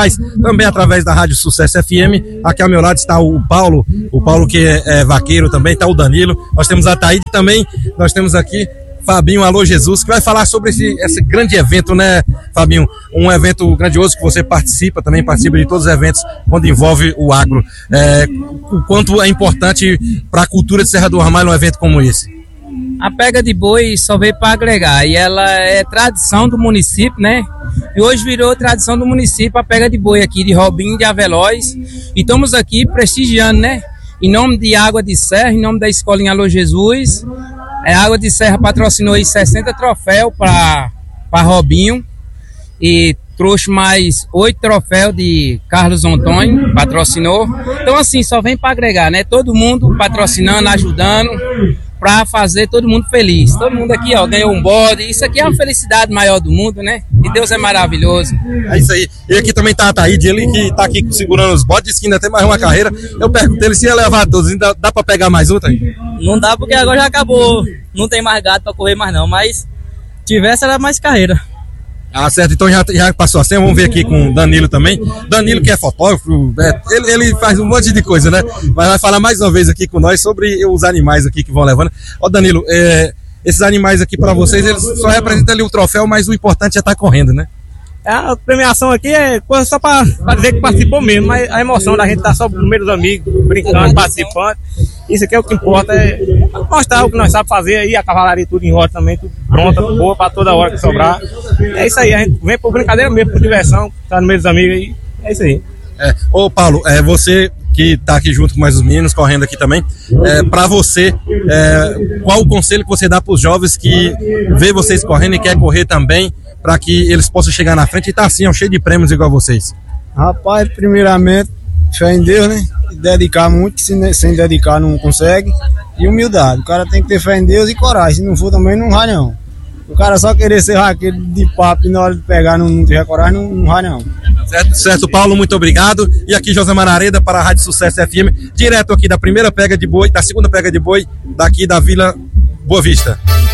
também através da Rádio Sucesso FM. Aqui ao meu lado está o Paulo que é vaqueiro também, está o Danilo, nós temos a Taíde também, nós temos aqui Fabinho, Alô Jesus, que vai falar sobre esse grande evento, né, Fabinho? Um evento grandioso que você participa de todos os eventos quando envolve o agro. O quanto é importante para a cultura de Serra do Ramalho um evento como esse? A pega de boi só veio para agregar e ela é tradição do município, né? E hoje virou tradição do município a pega de boi aqui de Robinho, de Aveloz. E estamos aqui prestigiando, né? Em nome de Água de Serra, em nome da Escolinha Alô Jesus. A Água de Serra patrocinou aí 60 troféus para Robinho e trouxe mais 8 troféus de Carlos Antônio, patrocinou. Então assim, só vem para agregar, né? Todo mundo patrocinando, ajudando, para fazer todo mundo feliz. Todo mundo aqui, ó, ganhou um bode. Isso aqui é a felicidade maior do mundo, né? E Deus é maravilhoso. É isso aí. E aqui também tá a Taíde, ele que tá aqui segurando os bodes, que ainda tem mais uma carreira. Eu perguntei ele se ia levar todos. Ainda dá pra pegar mais um, Taíde? Não dá porque agora já acabou. Não tem mais gado pra correr mais não, mas tivesse era mais carreira. Ah, certo, então já passou a senha. Vamos ver aqui com o Danilo também. Danilo, que é fotógrafo, ele faz um monte de coisa, né? Mas vai falar mais uma vez aqui com nós sobre os animais aqui que vão levando. Ó, Danilo, esses animais aqui para vocês, eles só representam ali o troféu, mas o importante é estar correndo, né? A premiação aqui é coisa só para dizer que participou mesmo, mas a emoção da gente tá só no meio dos amigos, brincando, participando. Isso aqui é o que importa, é mostrar o que nós sabemos fazer aí, a cavalaria tudo em roda também, tudo pronta, boa para toda hora que sobrar. É isso aí, a gente vem por brincadeira mesmo, por diversão, tá no meio dos amigos aí, é isso aí. Ô Paulo, você que tá aqui junto com mais os meninos, correndo aqui também, para você, qual o conselho que você dá para os jovens que vê vocês correndo e quer correr também, para que eles possam chegar na frente e tá assim, ó, cheio de prêmios igual vocês? Rapaz, primeiramente, fé em Deus, né? Dedicar muito, que sem dedicar não consegue. E humildade, o cara tem que ter fé em Deus e coragem, se não for também não vai não. O cara só querer ser raqueiro de papo e na hora de pegar não tiver coragem, não vai não. Certo, Paulo, muito obrigado. E aqui José Marareda para a Rádio Sucesso FM, direto aqui da primeira pega de boi, da segunda pega de boi, daqui da Vila Boa Vista.